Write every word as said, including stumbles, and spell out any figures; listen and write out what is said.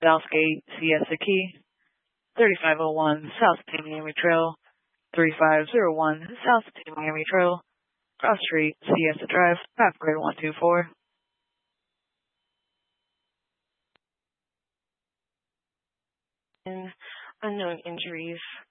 Southgate, Siesta Key, thirty-five oh one South Miami Trail, thirty-five oh one South Miami Trail, Cross Street, Siesta Drive, half grade one two four. And unknown injuries